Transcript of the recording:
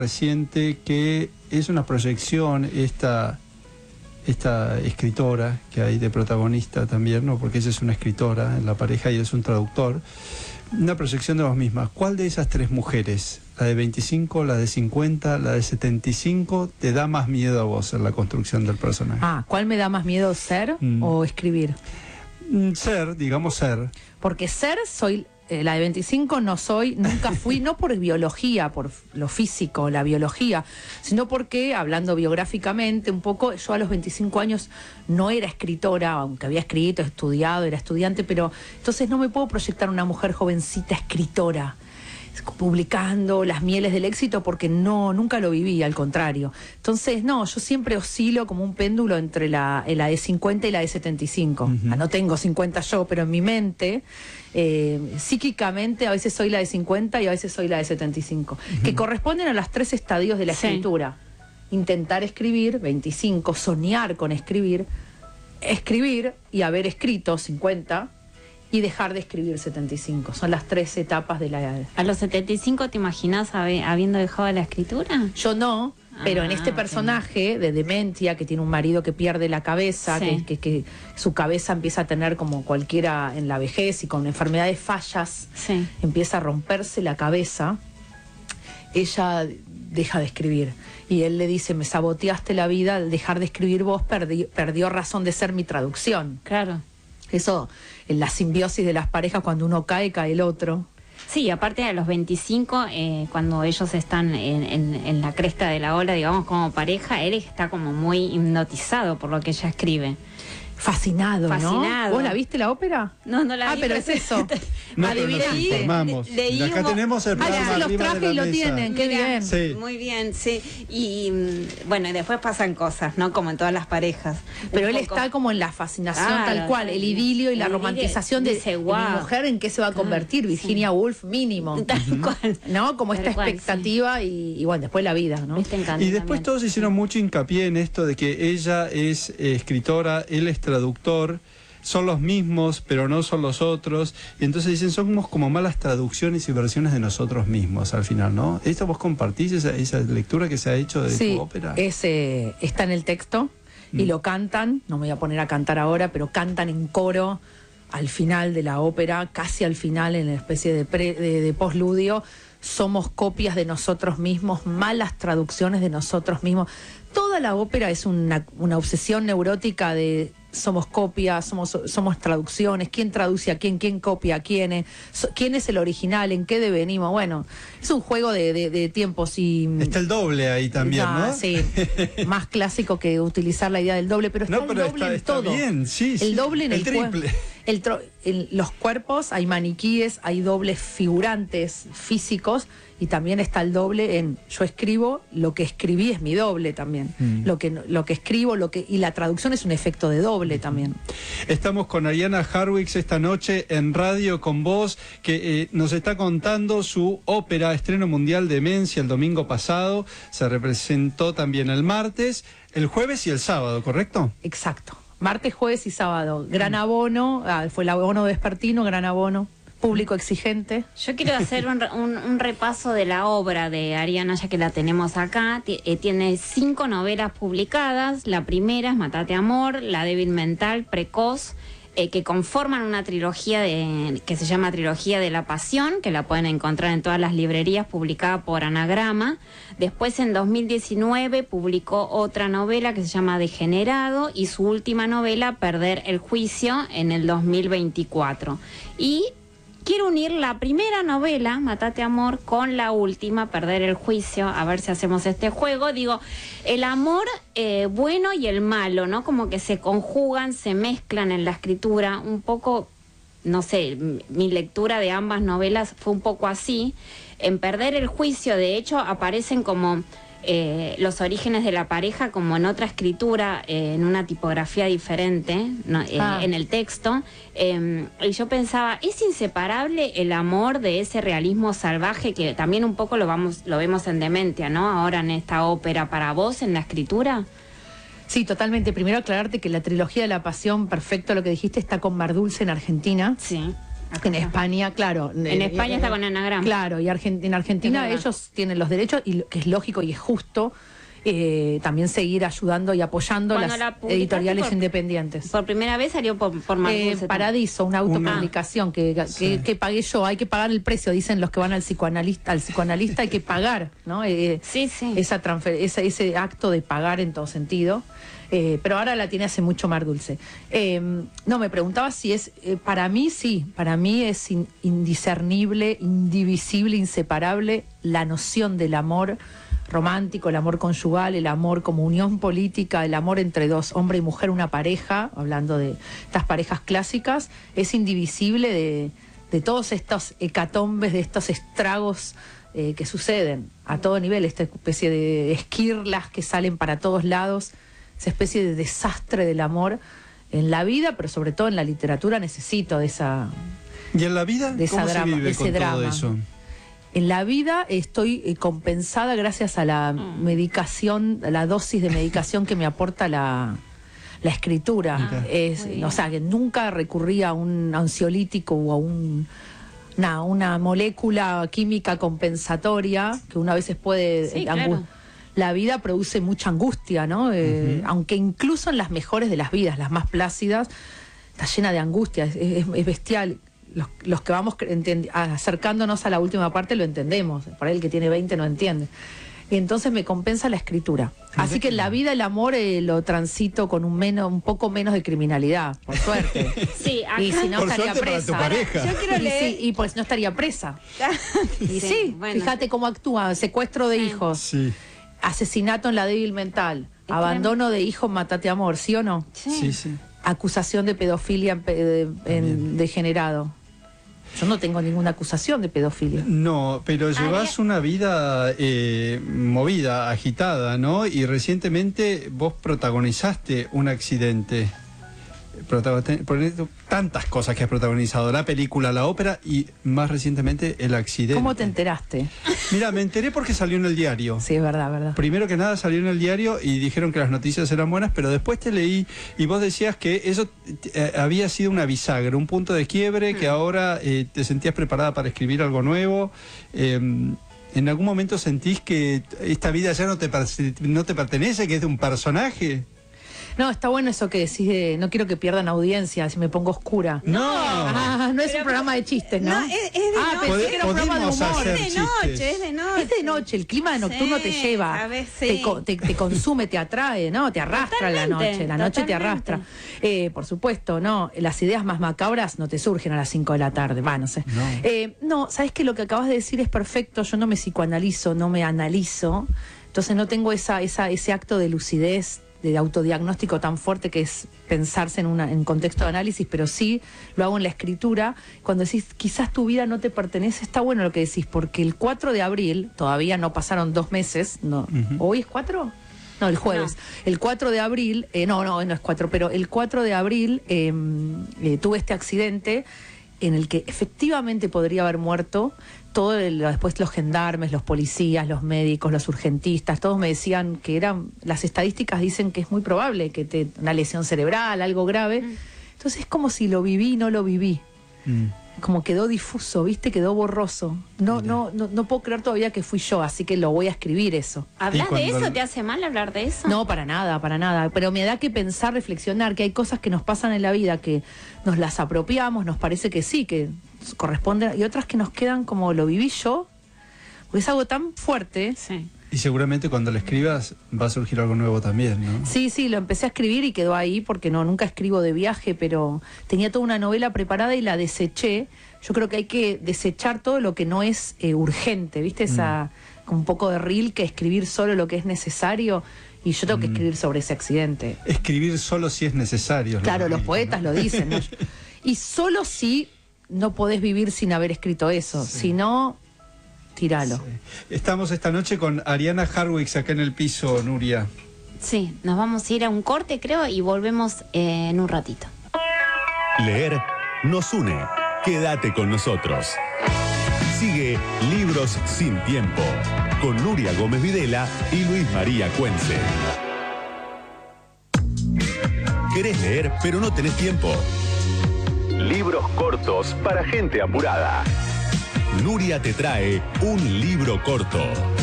reciente que es una proyección esta escritora que hay de protagonista también, ¿no? Porque ella es una escritora en la pareja y él es un traductor, una proyección de vos misma. ¿Cuál de esas tres mujeres, la de 25, la de 50, la de 75, te da más miedo a vos en la construcción del personaje? ¿Cuál me da más miedo, ser o escribir? Ser, digamos ser. Porque ser soy... la de 25 no soy, nunca fui, no por biología, por lo físico, la biología, sino porque, hablando biográficamente un poco, yo a los 25 años no era escritora, aunque había escrito, estudiado, era estudiante, pero entonces no me puedo proyectar una mujer jovencita escritora, publicando las mieles del éxito, porque nunca lo viví, al contrario. Entonces, no, yo siempre oscilo como un péndulo entre la de 50 y la de 75. No tengo 50 yo, pero en mi mente, psíquicamente, a veces soy la de 50 y a veces soy la de 75, que corresponden a los tres estadios de la escritura. Intentar escribir, 25, soñar con escribir y haber escrito, 50, y dejar de escribir, 75. Son las tres etapas de la... ¿A los 75 te imaginás habiendo dejado la escritura? Yo no, pero en este personaje de demencia, que tiene un marido que pierde la cabeza, que su cabeza empieza a tener, como cualquiera en la vejez y con enfermedades fallas, empieza a romperse la cabeza, ella deja de escribir. Y él le dice, me saboteaste la vida, al dejar de escribir vos perdió razón de ser mi traducción. Claro. Eso, en la simbiosis de las parejas, cuando uno cae el otro. Sí, aparte a los 25, cuando ellos están en la cresta de la ola, digamos, como pareja, él está como muy hipnotizado por lo que ella escribe. Fascinado, ¿no? ¿Vos la viste la ópera? No la vi. Pero es eso. No, pero nos informamos. Y acá tenemos el programa se los traje y lo tienen, qué bien. Sí. Muy bien, sí. Y bueno, y después pasan cosas, ¿no? Como en todas las parejas. Pero él está como en la fascinación tal cual, el idilio y la romantización de mi mujer, ¿en qué se va a convertir? Virginia Woolf mínimo. Tal cual. ¿No? Como esta expectativa y bueno, después la vida, ¿no? Y después todos hicieron mucho hincapié en esto de que ella es escritora, él es traductor, son los mismos, pero no son los otros, y entonces dicen, somos como malas traducciones y versiones de nosotros mismos al final, ¿no? ¿Esto vos compartís, esa lectura que se ha hecho de tu ópera? Sí, está en el texto, y lo cantan, no me voy a poner a cantar ahora, pero cantan en coro al final de la ópera, casi al final, en una especie de postludio. Somos copias de nosotros mismos, malas traducciones de nosotros mismos. Toda la ópera es una obsesión neurótica de somos copias, somos traducciones, quién traduce a quién copia a quién es el original, en qué devenimos. Bueno, es un juego de tiempos y... Está el doble ahí también, ¿no? Sí, más clásico que utilizar la idea del doble, pero está el doble en todo. Bien, sí, el doble en el triple. En los cuerpos hay maniquíes, hay dobles figurantes físicos, y también está el doble en yo escribo, lo que escribí es mi doble también. Lo que escribo, y la traducción es un efecto de doble también. Estamos con Ariana Harwicz esta noche en Radio con Vos, que nos está contando su ópera Estreno Mundial Demencia el domingo pasado. Se representó también el martes, el jueves y el sábado, ¿correcto? Exacto. Martes, jueves y sábado. Gran abono, fue el abono vespertino, gran abono. Público exigente. Yo quiero hacer un repaso de la obra de Ariana, ya que la tenemos acá. Tiene 5 novelas publicadas. La primera es Mátate Amor, La débil mental, Precoz, que conforman una trilogía que se llama Trilogía de la Pasión, que la pueden encontrar en todas las librerías, publicada por Anagrama. Después, en 2019, publicó otra novela que se llama Degenerado, y su última novela, Perder el Juicio, en el 2024. Y quiero unir la primera novela, Mátate Amor, con la última, Perder el Juicio, a ver si hacemos este juego. Digo, el amor bueno y el malo, ¿no? Como que se conjugan, se mezclan en la escritura, un poco, no sé, mi lectura de ambas novelas fue un poco así. En Perder el Juicio, de hecho, aparecen como los orígenes de la pareja como en otra escritura, en una tipografía diferente, ¿no? En el texto, y yo pensaba, ¿es inseparable el amor de ese realismo salvaje que también un poco lo vemos en Dementia, ¿no? Ahora en esta ópera, para vos, en la escritura? Sí, totalmente. Primero aclararte que la trilogía de la Pasión, perfecto lo que dijiste, está con Mar Dulce en Argentina. Sí. En España, claro. En España está con anagrama. Claro, y en Argentina ellos tienen los derechos, y que es lógico y es justo también seguir ayudando y apoyando Cuando las editoriales independientes. Por primera vez salió por Mar Dulce. Paradiso, una autopublicación que pagué yo. Hay que pagar el precio, dicen los que van al psicoanalista hay que pagar, ¿no? Sí. Ese acto de pagar en todo sentido. Pero ahora la tiene hace mucho Mar Dulce. No, me preguntaba si es, para mí sí, para mí es indiscernible, indivisible, inseparable la noción del amor romántico, el amor conyugal, el amor como unión política, el amor entre dos, hombre y mujer, una pareja, hablando de estas parejas clásicas, es indivisible de todos estos hecatombes, de estos estragos que suceden a todo nivel, esta especie de esquirlas que salen para todos lados, esa especie de desastre del amor en la vida, pero sobre todo en la literatura necesito de esa... ¿Y en la vida cómo se vive con todo eso? En la vida estoy compensada gracias a la medicación, a la dosis de medicación que me aporta la escritura. O sea, que nunca recurrí a un ansiolítico o a una molécula química compensatoria que una veces puede... Sí, claro. La vida produce mucha angustia, ¿no? Aunque incluso en las mejores de las vidas, las más plácidas, está llena de angustia, es bestial. Los que vamos acercándonos a la última parte lo entendemos, por ahí el que tiene 20 no entiende. Y entonces me compensa la escritura. Así que en la vida el amor lo transito con un poco menos de criminalidad, por suerte. Sí, acá, y si no por estaría suerte presa. para tu pareja. Yo quiero leer. Y pues no estaría presa. Y sí, bueno. fíjate cómo actúa, secuestro de hijos, Sí. asesinato en la débil mental, abandono de hijo, mátate amor, ¿sí o no? Sí. Acusación de pedofilia degenerado. Yo no tengo ninguna acusación de pedofilia. No, pero llevas una vida movida, agitada, ¿no? Y recientemente vos protagonizaste un accidente. Tantas cosas que has protagonizado, la película, la ópera y más recientemente el accidente. ¿Cómo te enteraste? Mira, me enteré porque salió en el diario. Sí, es verdad. Primero que nada salió en el diario y dijeron que las noticias eran buenas, pero después te leí y vos decías que eso había sido una bisagra, un punto de quiebre, que ahora te sentías preparada para escribir algo nuevo. ¿En algún momento sentís que esta vida ya no te pertenece, que es de un personaje? No, está bueno eso que decís de no quiero que pierdan audiencia si me pongo oscura. No. No es un programa de chistes, ¿no? No, es de noche. Pensé que era un programa de Podemos humor. hacer Es de noche. Es de noche, el clima de nocturno Sí, te lleva, a ver, sí. te consume, te atrae, ¿no? Te arrastra la noche te Totalmente. arrastra. Por supuesto, no, las ideas más macabras no te surgen a las 5 de la tarde, no sé. No, sabes que lo que acabas de decir es perfecto, yo no me psicoanalizo, no me analizo, entonces no tengo ese acto de lucidez, de autodiagnóstico tan fuerte que es pensarse en contexto de análisis, pero sí lo hago en la escritura. Cuando decís, quizás tu vida no te pertenece, está bueno lo que decís, porque el 4 de abril, todavía no pasaron 2 meses, no, ¿hoy es 4? No, el jueves. No. El 4 de abril, no es 4, pero el 4 de abril tuve este accidente en el que efectivamente podría haber muerto. Después los gendarmes, los policías, los médicos, los urgentistas, todos me decían que las estadísticas dicen que es muy probable que una lesión cerebral, algo grave. Entonces es como si lo viví y no lo viví. Como quedó difuso, ¿viste? Quedó borroso. No puedo creer todavía que fui yo, así que lo voy a escribir eso. ¿Hablas de eso? ¿Te hace mal hablar de eso? No, para nada. Pero me da que pensar, reflexionar, que hay cosas que nos pasan en la vida que nos las apropiamos, nos parece que sí, que corresponden, y otras que nos quedan como lo viví yo, porque es algo tan fuerte. Sí. Y seguramente cuando lo escribas va a surgir algo nuevo también, ¿no? Sí, lo empecé a escribir y quedó ahí porque nunca escribo de viaje, pero tenía toda una novela preparada y la deseché. Yo creo que hay que desechar todo lo que no es urgente, ¿viste? Como un poco de reel, que escribir solo lo que es necesario, y yo tengo que escribir sobre ese accidente. Escribir solo si es necesario. Claro, los poetas lo dicen, ¿no? Y solo si no podés vivir sin haber escrito eso, si no... Tíralo. Sí. Estamos esta noche con Ariana Harwicz acá en el piso, Nuria. Sí, nos vamos a ir a un corte, creo, y volvemos en un ratito. Leer nos une. Quédate con nosotros. Sigue Libros sin Tiempo con Nuria Gómez Videla y Luis María Cuenze. ¿Querés leer pero no tenés tiempo? Libros cortos para gente apurada. Nuria te trae un libro corto.